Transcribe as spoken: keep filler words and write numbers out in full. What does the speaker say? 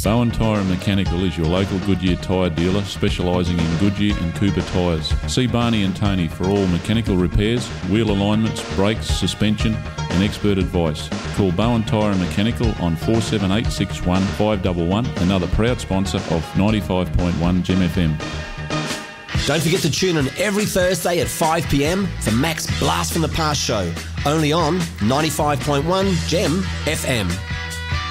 Bowen Tyre and Mechanical is your local Goodyear tyre dealer specialising in Goodyear and Cooper tyres. See Barney and Tony for all mechanical repairs, wheel alignments, brakes, suspension and expert advice. Call Bowen Tyre and Mechanical on four seven eight six one five one one, another proud sponsor of ninety-five point one Gem F M. Don't forget to tune in every Thursday at five p m for Mac's Blast from the Past show, only on ninety-five point one Gem F M.